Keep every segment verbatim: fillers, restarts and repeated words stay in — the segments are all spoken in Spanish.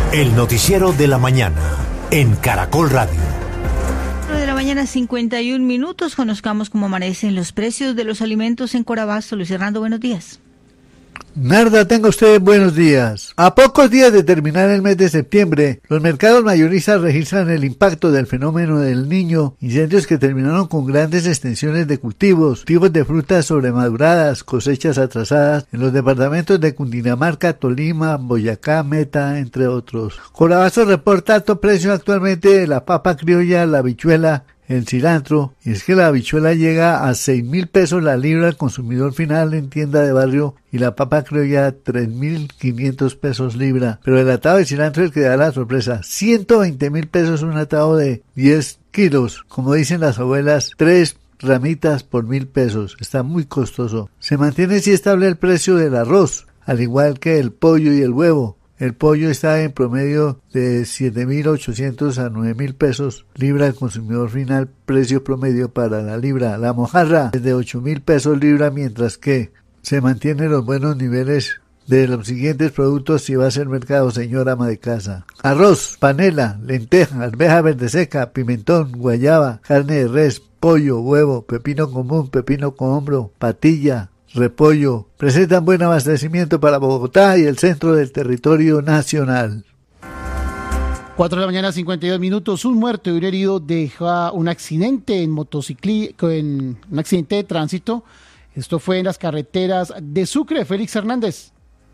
El noticiero de la mañana en Caracol Radio. De la mañana, cincuenta y un minutos. Conozcamos cómo amanecen los precios de los alimentos en Corabasto. Luis Hernando, buenos días. Narda, tenga usted buenos días. A pocos días de terminar el mes de septiembre, los mercados mayoristas registran el impacto del fenómeno del Niño, incendios que terminaron con grandes extensiones de cultivos, tipos de frutas sobremaduradas, cosechas atrasadas en los departamentos de Cundinamarca, Tolima, Boyacá, Meta, entre otros. Corabasto reporta alto precio actualmente de la papa criolla, la habichuela, el cilantro, y es que la habichuela llega a seis mil pesos la libra al consumidor final en tienda de barrio y la papa criolla tres mil quinientos pesos libra, pero el atado de cilantro es el que da la sorpresa, ciento veinte mil pesos un atado de diez kilos, como dicen las abuelas, tres ramitas por mil pesos, está muy costoso. Se mantiene así estable el precio del arroz, al igual que el pollo y el huevo. El pollo está en promedio de siete mil ochocientos a nueve mil pesos libra al consumidor final, precio promedio para la libra. La mojarra es de ocho mil pesos libra, mientras que se mantienen los buenos niveles de los siguientes productos si va a hacer mercado, señora ama de casa. Arroz, panela, lenteja, arveja verde seca, pimentón, guayaba, carne de res, pollo, huevo, pepino común, pepino con hombro, patilla, repollo, presentan buen abastecimiento para Bogotá y el centro del territorio nacional. cuatro de la mañana, cincuenta y dos minutos. Un muerto y un herido deja un accidente en motocicleta, en un accidente de tránsito. Esto fue en las carreteras de Sucre. Félix Hernández.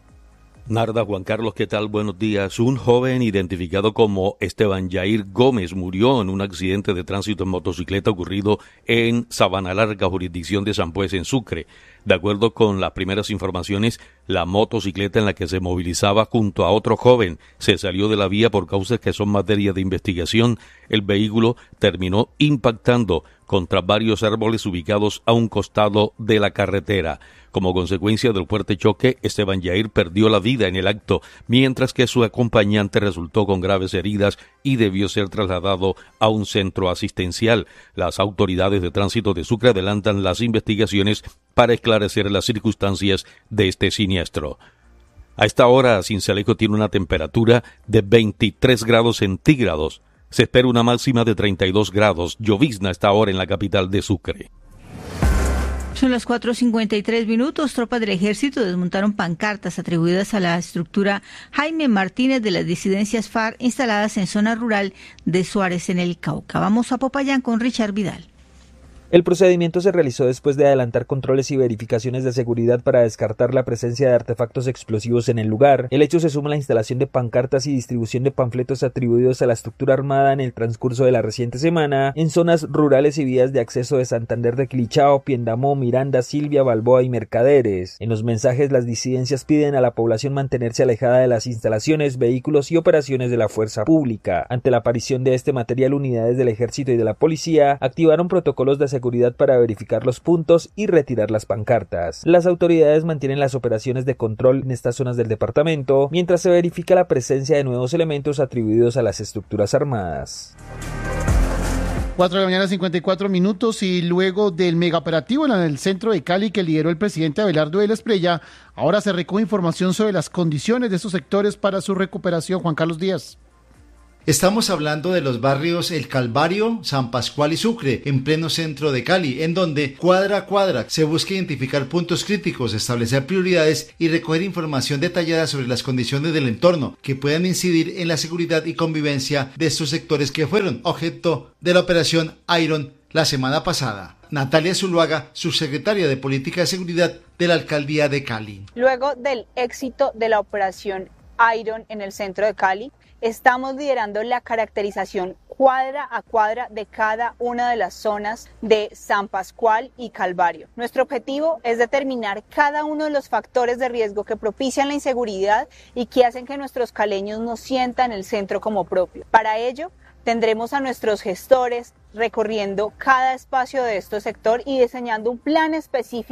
Narda, Juan Carlos, ¿qué tal? Buenos días. Un joven identificado como Esteban Yair Gómez murió en un accidente de tránsito en motocicleta ocurrido en Sabana Larga, jurisdicción de San Pues, en Sucre. De acuerdo con las primeras informaciones, la motocicleta en la que se movilizaba junto a otro joven se salió de la vía por causas que son materia de investigación. El vehículo terminó impactando contra varios árboles ubicados a un costado de la carretera. Como consecuencia del fuerte choque, Esteban Yair perdió la vida en el acto, mientras que su acompañante resultó con graves heridas y debió ser trasladado a un centro asistencial. Las autoridades de tránsito de Sucre adelantan las investigaciones para esclarecer las circunstancias de este siniestro. A esta hora, Sincelejo tiene una temperatura de veintitrés grados centígrados. Se espera una máxima de treinta y dos grados. Llovizna a esta hora en la capital de Sucre. Son las cuatro cincuenta y tres minutos. Tropas del ejército desmontaron pancartas atribuidas a la estructura Jaime Martínez de las disidencias FARC instaladas en zona rural de Suárez, en el Cauca. Vamos a Popayán con Richard Vidal. El procedimiento se realizó después de adelantar controles y verificaciones de seguridad para descartar la presencia de artefactos explosivos en el lugar. El hecho se suma a la instalación de pancartas y distribución de panfletos atribuidos a la estructura armada en el transcurso de la reciente semana en zonas rurales y vías de acceso de Santander de Quilichao, Piendamó, Miranda, Silvia, Balboa y Mercaderes. En los mensajes, las disidencias piden a la población mantenerse alejada de las instalaciones, vehículos y operaciones de la fuerza pública. Ante la aparición de este material, unidades del ejército y de la policía activaron protocolos de seguridad para verificar los puntos y retirar las pancartas. Las autoridades mantienen las operaciones de control en estas zonas del departamento, mientras se verifica la presencia de nuevos elementos atribuidos a las estructuras armadas. cuatro de la mañana, cincuenta y cuatro minutos, y luego del megaoperativo en el centro de Cali que lideró el presidente Abelardo de la Espriella, ahora se recoge información sobre las condiciones de estos sectores para su recuperación. Juan Carlos Díaz. Estamos hablando de los barrios El Calvario, San Pascual y Sucre, en pleno centro de Cali, en donde cuadra a cuadra se busca identificar puntos críticos, establecer prioridades y recoger información detallada sobre las condiciones del entorno que puedan incidir en la seguridad y convivencia de estos sectores que fueron objeto de la operación Iron la semana pasada. Natalia Zuluaga, subsecretaria de Política de Seguridad de la Alcaldía de Cali. Luego del éxito de la operación Iron en el centro de Cali, estamos liderando la caracterización cuadra a cuadra de cada una de las zonas de San Pascual y Calvario. Nuestro objetivo es determinar cada uno de los factores de riesgo que propician la inseguridad y que hacen que nuestros caleños no sientan el centro como propio. Para ello, tendremos a nuestros gestores recorriendo cada espacio de este sector y diseñando un plan específico